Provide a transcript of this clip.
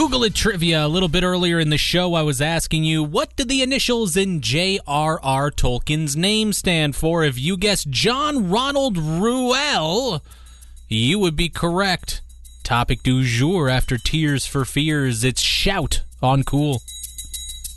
Google it trivia. A little bit earlier in the show, I was asking you, what do the initials in J.R.R. Tolkien's name stand for? If you guessed John Ronald Reuel, you would be correct. Topic du jour after Tears for Fears, it's Shout on Cool.